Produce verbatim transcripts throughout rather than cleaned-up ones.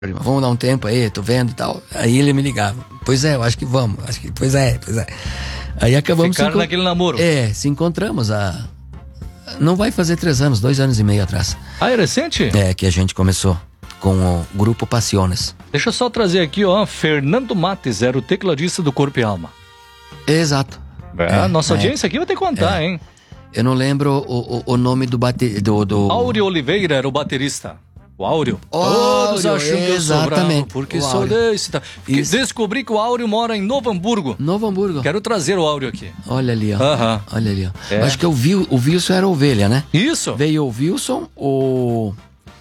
Vamos dar um tempo aí, tô vendo e tal. Aí ele me ligava. Pois é, eu acho que vamos. Acho que, pois é, pois é. Aí acabamos... Ficaram encont... naquele namoro. É, se encontramos há... Não vai fazer três anos, dois anos e meio atrás. Ah, é recente? É, que a gente começou com o Grupo Passiones. Deixa eu só trazer aqui, ó, Fernando Mates, era o tecladista do Corpo e Alma. Exato. É, é, nossa audiência é. aqui vai ter que contar, é. hein? Eu não lembro o, o, o nome do baterista. Do, do... Áureo Oliveira era o baterista. O Áureo. Todos acham que eu sou bravo, porque sou desse. Tá. Descobri que o Áureo mora em Novo Hamburgo. Novo Hamburgo. Quero trazer o Áureo aqui. Olha ali, ó. Uh-huh. Olha ali, ó. É. Acho que eu vi, o Wilson era ovelha, né? Isso. Veio o Wilson, o...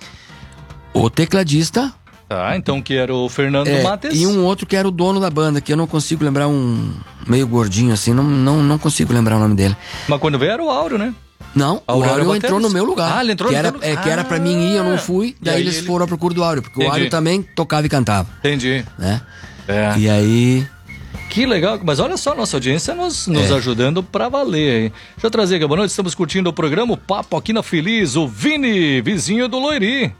o tecladista. Tá, então que era o Fernando é, Mates. E um outro que era o dono da banda, que eu não consigo lembrar, um meio gordinho assim, não, não, não consigo lembrar o nome dele. Mas quando veio era o Áureo, né? Não, Áureo o Áureo entrou no meu lugar. Ah, ele entrou que no era, meu é, lugar. Que era pra mim ir, eu não fui. Daí aí eles ele... foram à procura do Áureo, porque Entendi. o Áureo também tocava e cantava. Entendi. Né? É. E aí... Que legal, mas olha só, nossa audiência nos, nos é. ajudando pra valer, hein? Deixa eu trazer aqui, boa noite, estamos curtindo o programa, o Papo aqui na Feliz, o Vini, vizinho do Loiri.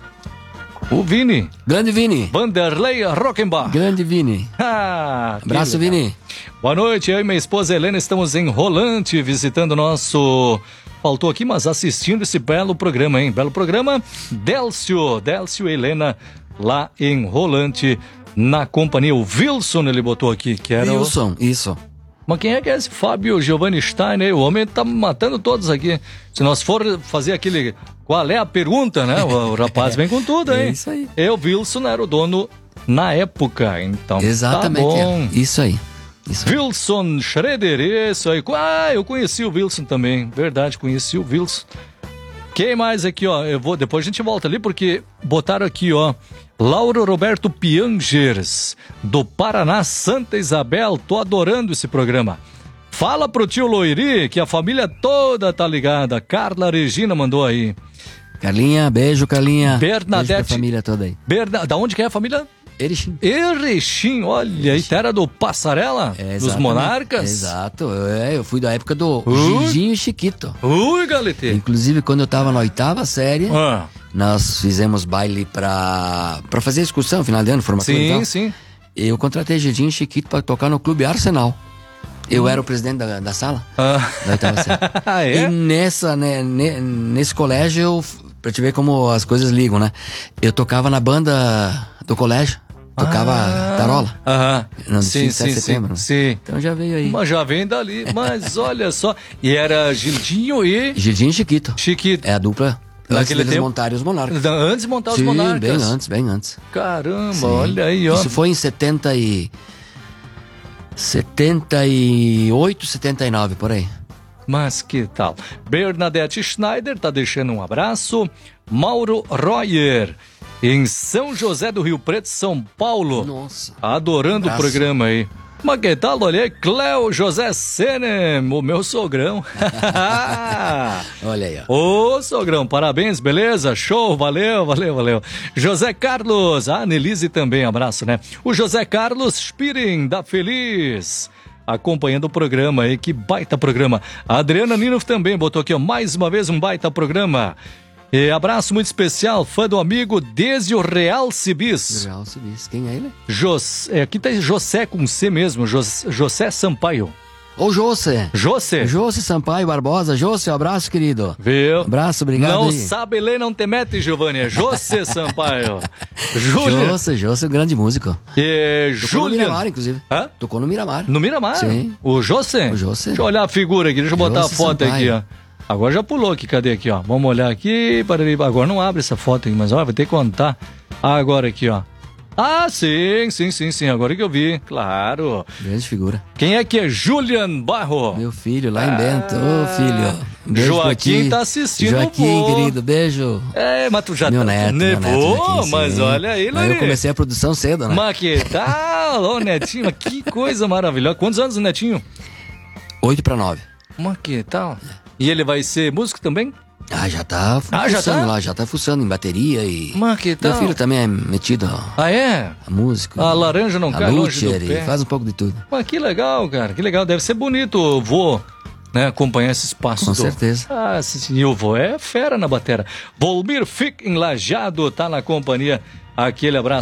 O Vini. Grande Vini. Vanderlei Rockenbach. Grande Vini. Ah, abraço, legal. Vini. Boa noite, eu e minha esposa Helena estamos em Rolante, visitando o nosso... Faltou aqui, mas assistindo esse belo programa, hein? Belo programa. Délcio, Délcio e Helena, lá em Rolante, na companhia. O Wilson, ele botou aqui, que era Wilson, o... isso. Mas quem é que é esse Fábio Giovanni Stein? O homem tá matando todos aqui. Se nós for fazer aquele... Qual é a pergunta, né? O rapaz vem com tudo, hein? É isso aí. Eu, Wilson, era o dono na época, então. Exatamente. Tá bom. É. Isso aí. Isso aí. Wilson Schroeder, isso aí. Ah, eu conheci o Wilson também. Verdade, conheci o Wilson. Quem mais aqui, ó? Eu vou, depois a gente volta ali, porque botaram aqui, ó. Lauro Roberto Piangers, do Paraná, Santa Isabel. Tô adorando esse programa. Fala pro tio Loiri que a família toda tá ligada. Carla Regina mandou aí. Carlinha, beijo, Carlinha. Bernadette. Beijo pra família toda aí. Berna... Da onde que é a família? Erechim. Erechim, olha aí, terra do Passarela, é, dos Monarcas. Exato, é, eu fui da época do uh. Gidinho e Chiquito. Ui, galete. Inclusive, quando eu tava na oitava série, ah. nós fizemos baile pra, pra fazer excursão, final de ano, formatura sim, e tal. Sim, sim. Eu contratei Gidinho e Chiquito pra tocar no Clube Arsenal. Eu hum. era o presidente da, da sala. Ah. Da oitava série. Ah, é? E nessa, né, nesse colégio, eu, pra te ver como as coisas ligam, né? Eu tocava na banda do colégio. Tocava ah, tarola. Aham. No sim, sete de sim, setembro. Sim. Então já veio aí. Mas já vem dali. Mas olha só. E era Gildinho e... Gildinho e Chiquito. Chiquito. É a dupla. Naquele antes tempo? montarem os Monarcas. Antes de montar os Sim, Monarcas. bem antes, bem antes. Caramba, Sim. olha aí, ó. Isso foi em setenta e... setenta e oito, setenta e nove, por aí. Mas que tal? Bernadette Schneider tá deixando um abraço. Mauro Royer, em São José do Rio Preto, São Paulo. Nossa. Adorando um o programa aí. Mas que tal? Olha aí, Cléo José Senem, o meu sogrão. Olha aí, ó. Ô, sogrão, parabéns, beleza? Show, valeu, valeu, valeu. José Carlos, a Annelise também, abraço, né? O José Carlos Spirin, da Feliz, acompanhando o programa aí, que baita programa. A Adriana Nino também botou aqui, ó, mais uma vez um baita programa. E abraço muito especial, fã do amigo desde o Real Cibis. Real Cibis, quem é ele? Jos, é, aqui tá José com C mesmo, Jos, José Sampaio. Ô, José. José. José Sampaio Barbosa. José, um abraço, querido. Viu? Abraço, obrigado. Não aí. sabe ler, não te mete, Giovanni. É José Sampaio. Júlia. José, José, um grande músico. E Tocou Júlia. no Miramar, inclusive. Hã? Tocou no Miramar. No Miramar? Sim. O José? O José. Deixa eu olhar a figura aqui, deixa eu botar José a foto Sampaio. aqui, ó. Agora já pulou aqui, cadê aqui, ó? Vamos olhar aqui. Agora não abre essa foto aqui, mas ó, vai ter que contar. Ah, agora aqui, ó. Ah, sim, sim, sim, sim. Agora que eu vi, claro. Grande figura. Quem é que é Julian Barro? Meu filho, lá em Bento. Ô, filho. Um beijo Joaquim tá assistindo. Joaquim, vô. querido, beijo. É, mas tu já meu tá... neto, nevou, meu neto Joaquim, mas sim. olha aí, Mas eu comecei a produção cedo, né? Mas que tal, ô Netinho? Que coisa maravilhosa. Quantos anos o Netinho? Oito para nove. Mas que tal? E ele vai ser músico também? Ah, já tá Ah, já fuçando tá? lá, já tá fuçando em bateria e... Mas que tal? Meu filho também é metido ó, Ah, é? a música. A laranja não a cai longe luthier, do e pé. faz um pouco de tudo. Mas que legal, cara. Que legal. Deve ser bonito o vô, né, acompanhar esse espaço. Com do... certeza. Ah, sim, e o vô é fera na batera. Volmir Fick em Lajeado tá na companhia. Aquele abraço.